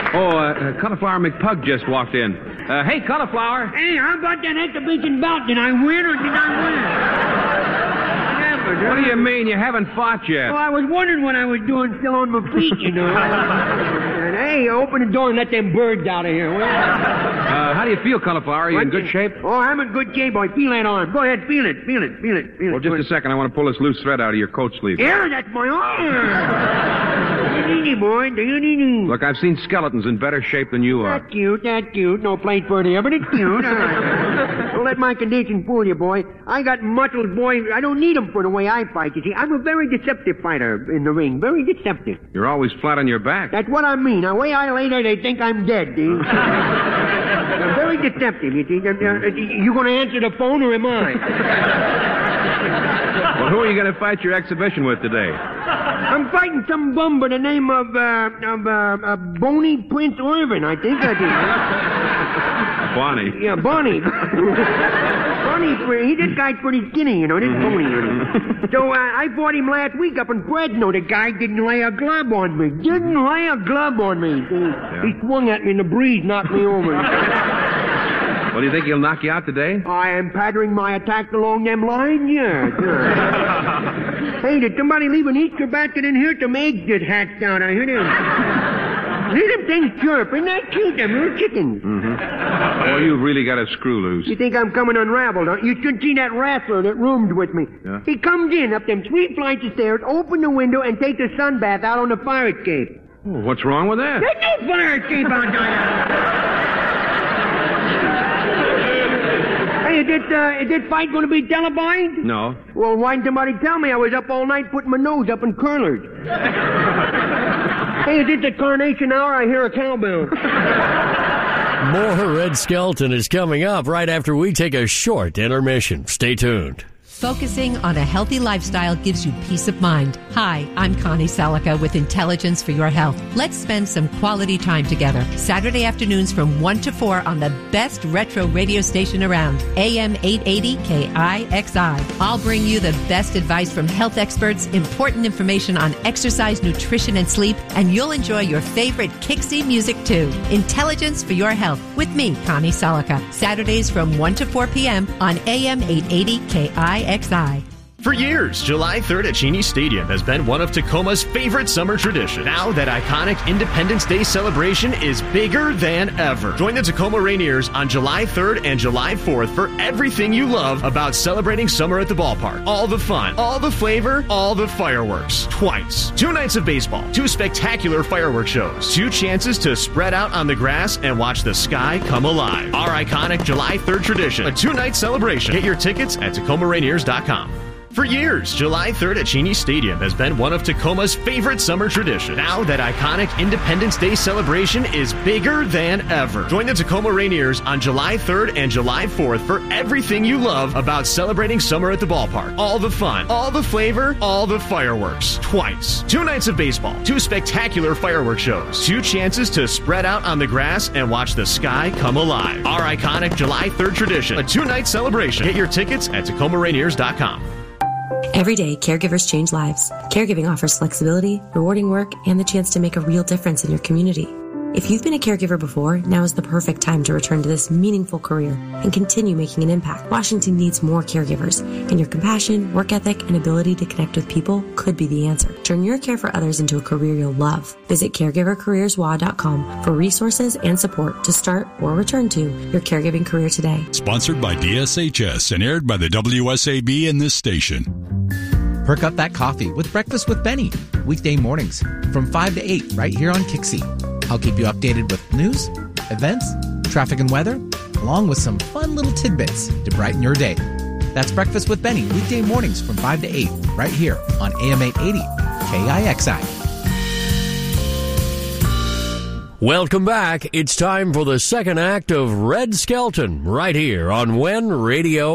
Cauliflower McPug just walked in. Hey, Cauliflower. Hey, how about that exhibition bout? Did I win or did I win? What do you mean? You haven't fought yet. Well, I was wondering what I was doing still on my feet, you know. And, hey, open the door and let them birds out of here, will you? How do you feel, Cauliflower? Are you in good shape? Oh, I'm in good shape, boy. Feel that arm. Go ahead, feel it. Well, just a second. I want to pull this loose thread out of your coat sleeve. Yeah, that's my arm. Easy, boy. Look, I've seen skeletons in better shape than you are. That's cute. No place for it here, but it's cute. All right. Don't let my condition fool you, boy. I got muscles, boy. I don't need them for the way I fight, you see. I'm a very deceptive fighter in the ring. Very deceptive. You're always flat on your back. That's what I mean. The way I lay there, they think I'm dead, see? I'm very deceptive, you see. You going to answer the phone, or am I? Well, who are you going to fight your exhibition with today? I'm fighting some bum by the name of Boney Prince Irvin, I think that is. Bonnie. Yeah, Bonnie. This guy's pretty skinny, you know, this Boney. So I fought him last week up in Fresno. The guy didn't lay a glove on me. He swung at me and the breeze knocked me over. Well, do you think he'll knock you out today? I am pattering my attacks along them lines, yeah. Hey, did somebody leave an Easter basket in here? Some eggs just hatched out. I heard them. See them things chirp. Isn't that cute? Them little chickens. Mm-hmm. Oh, you've really got a screw loose. You think I'm coming unraveled, huh? You should see that wrestler that roomed with me. Yeah? He comes in up them 3 flights of stairs, open the window, and takes a sun bath out on the fire escape. Oh, what's wrong with that? There's no fire escape out there. Hey, is this fight going to be televised? No. Well, why didn't somebody tell me? I was up all night putting my nose up in curlers. Hey, is this the Carnation Hour? I hear a cowbell. More Red Skelton is coming up right after we take a short intermission. Stay tuned. Focusing on a healthy lifestyle gives you peace of mind. Hi, I'm Connie Selica with Intelligence for Your Health. Let's spend some quality time together. Saturday afternoons from 1 to 4 on the best retro radio station around, AM 880 KIXI. I'll bring you the best advice from health experts, important information on exercise, nutrition, and sleep, and you'll enjoy your favorite Kixie music too. Intelligence for Your Health with me, Connie Selica. Saturdays from 1 to 4 p.m. on AM 880 KIXI. For years, July 3rd at Cheney Stadium has been one of Tacoma's favorite summer traditions. Now that iconic Independence Day celebration is bigger than ever. Join the Tacoma Rainiers on July 3rd and July 4th for everything you love about celebrating summer at the ballpark. All the fun, all the flavor, all the fireworks. Twice. 2 nights of baseball, 2 spectacular fireworks shows, 2 chances to spread out on the grass and watch the sky come alive. Our iconic July 3rd tradition, a 2-night celebration. Get your tickets at TacomaRainiers.com. For years, July 3rd at Cheney Stadium has been one of Tacoma's favorite summer traditions. Now that iconic Independence Day celebration is bigger than ever. Join the Tacoma Rainiers on July 3rd and July 4th for everything you love about celebrating summer at the ballpark. All the fun, all the flavor, all the fireworks. Twice. 2 nights of baseball, 2 spectacular fireworks shows, 2 chances to spread out on the grass and watch the sky come alive. Our iconic July 3rd tradition, a 2-night celebration. Get your tickets at TacomaRainiers.com. Every day, caregivers change lives. Caregiving offers flexibility, rewarding work, and the chance to make a real difference in your community. If you've been a caregiver before, now is the perfect time to return to this meaningful career and continue making an impact. Washington needs more caregivers, and your compassion, work ethic, and ability to connect with people could be the answer. Turn your care for others into a career you'll love. Visit caregivercareerswa.com for resources and support to start or return to your caregiving career today. Sponsored by DSHS and aired by the WSAB and this station. Perk up that coffee with Breakfast with Benny, weekday mornings from 5 to 8 right here on Kixie. I'll keep you updated with news, events, traffic and weather, along with some fun little tidbits to brighten your day. That's Breakfast with Benny, weekday mornings from 5 to 8 right here on AM 880 KIXI. Welcome back. It's time for the second act of Red Skelton right here on WEN Radio.